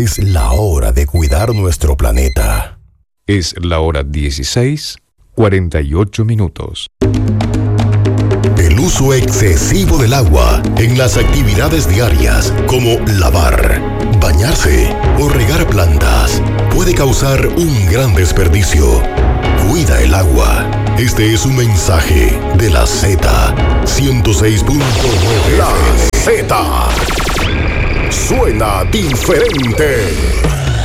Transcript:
Es la hora de cuidar nuestro planeta. Es la hora 16:48. El uso excesivo del agua en las actividades diarias, como lavar, bañarse o regar plantas, puede causar un gran desperdicio. Cuida el agua. Este es un mensaje de la Z 106.9. La Z suena diferente.